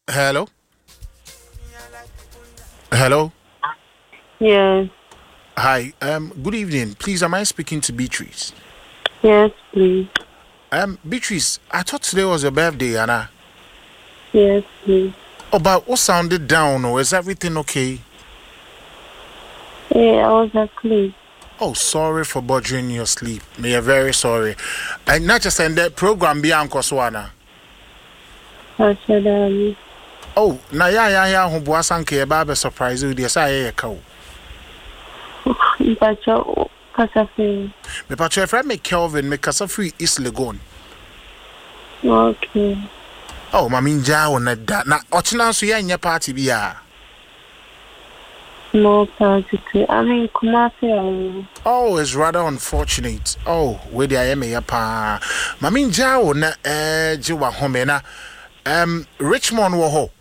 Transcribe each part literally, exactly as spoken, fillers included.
Hello? Hello? Yes. Hi. Um, good evening. Please, am I speaking to Beatrice? Yes, please. Um, Beatrice, I thought today was your birthday, Anna. Yes, please. Oh, but what sounded down, or is everything okay? Yeah, I was asleep. Oh, sorry for bothering your sleep. Me, I'm very sorry. And not just in that program, Bianco Swana. I said, um, Oh, na ya ya ya hu boasanke e ba be surprise you dey say ye ka o. but you Casafe. Me pa che friend me Kelvin me kasa free East Legon. Okay. Oh, mami nja wo na da na ochina so ya nya party bia. No party. I mean, Kumasi. Oh, it's rather unfortunate. Oh, where the I am ya pa. Mami nja wo na eh jiwa home na um Richmond wo ho.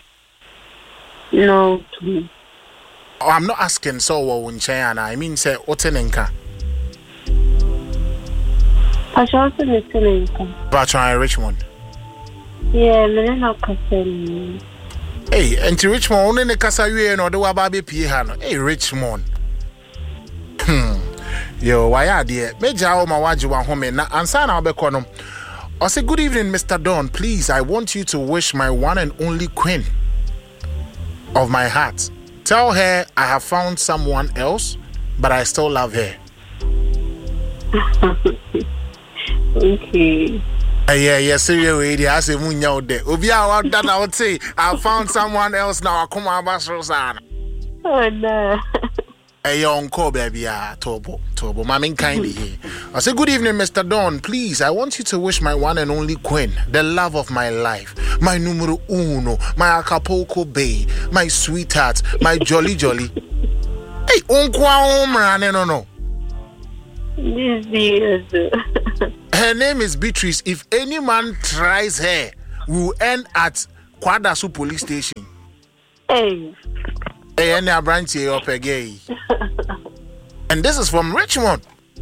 No, please. Oh, I'm not asking so wo nchen I mean say otenenka. I should also listening. But try Richmond. Yeah, I'm not Casafe. Hey, and to Richmond only ne kasa wie no de wa ba be pie ha no. Hey, Richmond. Hmm. Yo, why are there? Meja o ma waji wa home na ansa na obekọ no. I say good evening, Mister Don. Please, I want you to wish my one and only queen of my heart. Tell her I have found someone else, but I still love her. Okay. Uh, yeah, yeah, serious way. I say munya ode. Obi a wa da na say I found someone else now. Akoma abasro sana. Oh no. Hey, uncle, baby, ah, Tobo, Tobo, Mammy kindly here. I say, good evening, Mister Don. Please, I want you to wish my one and only queen, the love of my life, my numero uno, my Acapulco Bay, my sweetheart, my jolly jolly. Hey, uncle, no, no. This is Her name is Beatrice. If any man tries her, we will end at Kwadasu police station. Hey. Hey, any branch here up again. And this is from Richmond.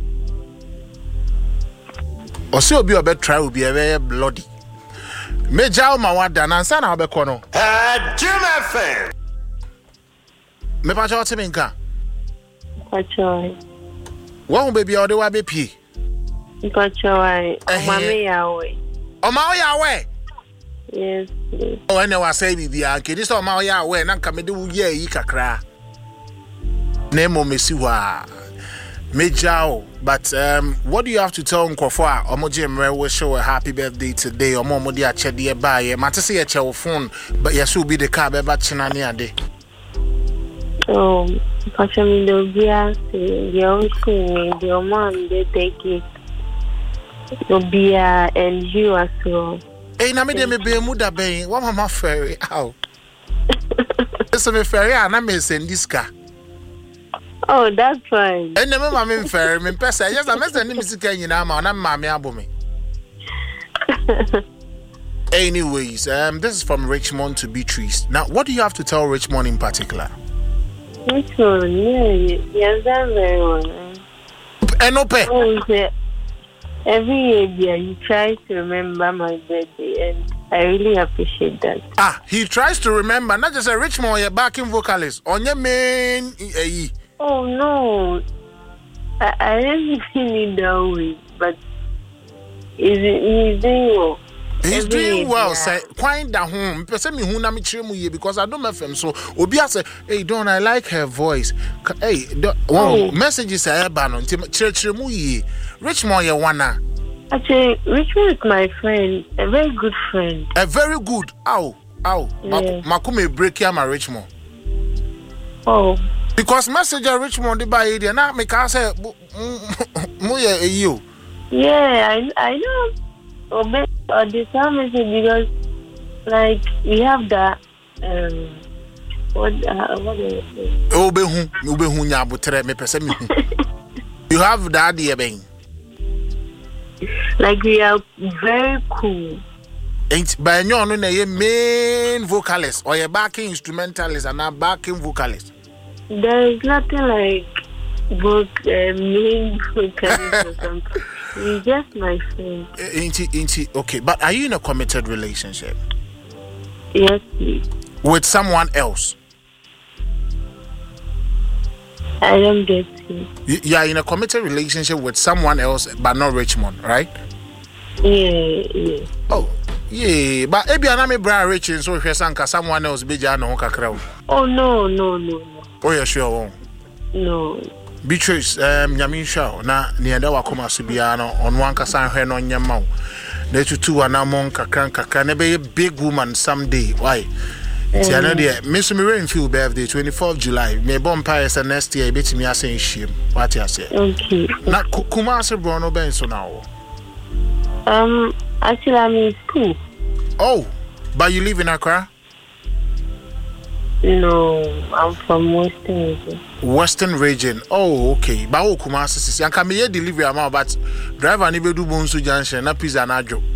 Or so be a bit try will be a very bloody. Major Mawada Nansana Bekono. Uh, Jim F M. Me pacho timinka. Pacho. One baby or the wa be pie. Pacho. Mami yawe. O ma yawe. Yes. Yes. Oh, and I was saying, the uncle, this all my way, and I'm coming to ye, ye kakra. Nemo Messiwa Majao. But um, what do you have to tell Nkofwa? Omoji Mre will show a happy birthday today, or Momodia Chedia by a Matasi at your phone, but yes, will be the car by Chinania day. Oh, Pacho, me do be the old school, your mom, they take it. No beer and you as well. Hey, na me de me be muda ben. Wa mama ferry. Ow. So me ferry and I me send this car. Oh, that's fine. And me mama me ferry me pesa. Yes, I me send music nyina ma na mama abo me. Anyways, um this is from Richmond to Beatrice. Now, what do you have to tell Richmond in particular? Richmond, yeah, yes, that's very well. And open. Oh, yeah. Every year, yeah, you try to remember my birthday, and I really appreciate that. Ah, he tries to remember, not just a Richmond, your backing vocalist, on your main. Uh, oh, no. I, I didn't mean it that way, but is it, he's doing well. He's Every doing year, well, yeah. say, quiet down home. Person me who na me chire because I don't know him. So, Obia say, hey, Don, I like her voice. Hey, don't, wow, Oh. messages are banon. Chire chire mu ye. Richmond, you wanna. Actually, Richmond is my friend, a very good friend. A very good. Ow, ow. Yeah. Makume break ya my Richmond. Oh, Because messenger Richmond the buy there. Now me can say, mu ye you. yeah, I, I know. Oh, but uh, the time is because, like, we have that, um, what, uh, what do you say? Obehu, obehu nya butere me pese me hu. You have that there ben. Like, we are very cool. Ain't by no no na ye main vocalist or your backing instrumentalist and a backing vocalist. There is nothing like book, uh, main vocalist or something. He's just my friend. Ain't it, ain't it, okay, but are you in a committed relationship? Yes, please. With someone else? I don't get you. You, you are in a committed relationship with someone else, but not Richmond, right? Yeah, yeah. Oh, yeah. But if you are not Brian Richmond, so if you're someone else, be Jano Kakrao. Oh, no, no, no, no. Oh, yeah, sure. No. Beatrice, um, Yamisha, na near our Koma Subiano on one Cassan Hen on Yamau. They two are now Mon Kakran Kakran, be a big woman someday. Why? It's another day. Miss Rainfield birthday, twenty-fourth of July. May bonfires and next year, bet me I say shame. What you say? Okay. Na Kumasi Bruno Benson now. Um, actually, I'm in school. Oh, but you live in Accra? No, I'm from Western region. Western region. Oh, okay. But oh, Kumasi sis. Yan can be delivery amount, but driver never do Bonsu Junction. Na pizza na jo.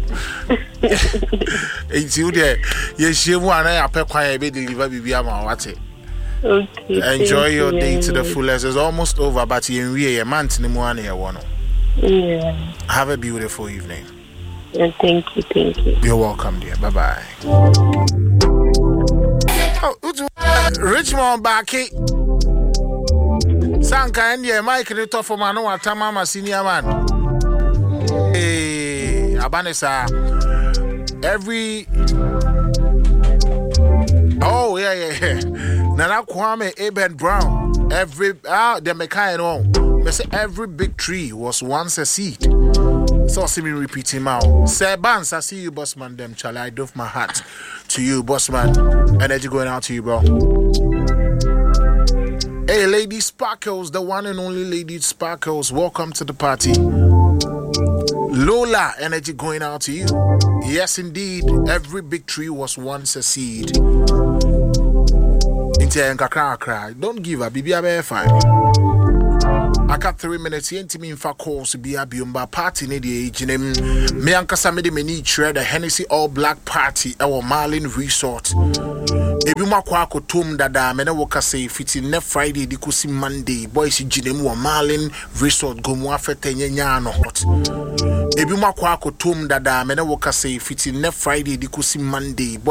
It's you there. Yes, you want to appear quiet. Be deliver baby amount. What it? Okay. Enjoy your you day to the fullest. It's almost over, but you we a month ni mo ane one. Yeah. Have a beautiful evening. Yeah, thank you, thank you. You're welcome, dear. Bye bye. Oh, uh, Richmond Baki. Sanka and your Mike the top for Mano Tamama senior man. Hey, Abanesa. Every oh yeah yeah yeah. Nana Kwame Eben Brown. Every ah the Mekai no. Me say every big tree was once a seed. So see me repeating now. Say Bans, I see you, bossman. Them chal, I doff my hat to you, bossman. Energy going out to you, bro. Hey, Lady Sparkles, the one and only Lady Sparkles. Welcome to the party. Lola, energy going out to you. Yes, indeed. Every big tree was once a seed. Don't give up, baby. I'm fine. I got three minutes into me in fact calls to be a biumba party in the age name. Me and Casamidi Mini Trade the Hennessy All Black Party, our Marlin Resort. Ebuma Kwako Tum Dada, Mena Waka say fitting ne Friday, the Kusi Monday, boys in Jinemu, Marlin Resort, Gomwafe Tenyano hot. Ebuma Kwako Tum Dada, Mena Waka say fitting ne Friday, the Kusi Monday.